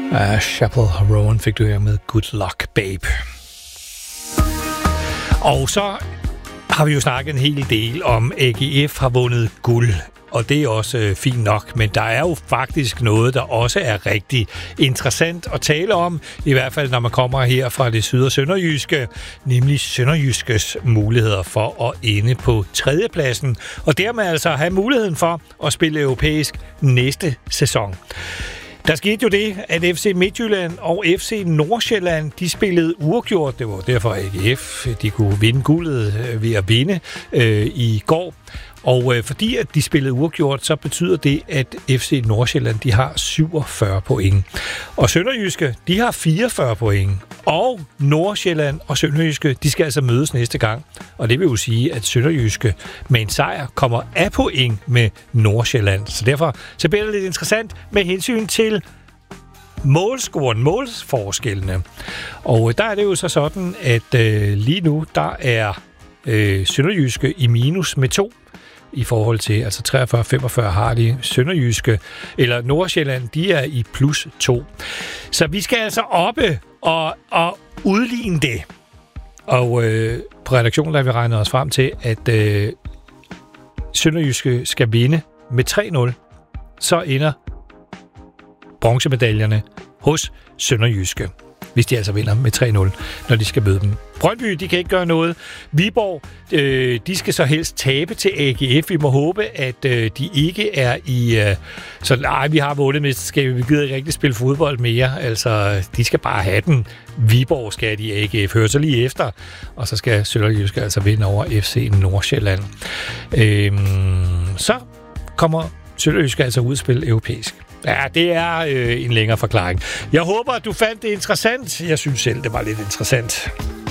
Chapel Rowan fik du her med Good Luck Babe. Og så har vi jo snakket en hel del om, AGF har vundet guld. Og det er også fint nok, men der er jo faktisk noget, der også er rigtig interessant at tale om, i hvert fald når man kommer her fra det syd- og sønderjyske, nemlig Sønderjyskes muligheder for at ende på tredjepladsen, og dermed altså have muligheden for at spille europæisk næste sæson. Der skete jo det, at FC Midtjylland og FC Nordsjælland, de spillede uafgjort. Det var derfor AGF, de kunne vinde guldet ved at vinde i går. Og fordi at de spillede uafgjort, så betyder det, at FC Nordsjælland, de har 47 point. Og Sønderjyske, de har 44 point. Og Nordsjælland og Sønderjyske, de skal altså mødes næste gang. Og det vil jo sige, at Sønderjyske med en sejr kommer af point med Nordsjælland. Så derfor så bliver det lidt interessant med hensyn til målscoren, målsforskellene. Og der er det jo så sådan, at lige nu, der er Sønderjyske i minus med 2. I forhold til, altså 43-45 har de Sønderjyske, eller Nordsjælland, de er i plus 2. Så vi skal altså oppe og udligne det. Og på redaktionen der har vi regnet os frem til, at Sønderjyske skal vinde med 3-0. Så ender bronzemedaljerne hos Sønderjyske, hvis de altså vinder med 3-0, når de skal møde dem. Brøndby, de kan ikke gøre noget. Viborg, de skal så helst tabe til AGF. Vi må håbe, at de ikke er i... vi har vundet mesterskabet, vi gider ikke rigtig spille fodbold mere. Altså, de skal bare have den. Viborg skal de AGF. Hør så lige efter. Og så skal Sønderjyske altså vinde over FC Nordsjælland. Så kommer Sønderjyske altså ud at spille europæisk. Ja, det er en længere forklaring. Jeg håber, at du fandt det interessant. Jeg synes selv, det var lidt interessant.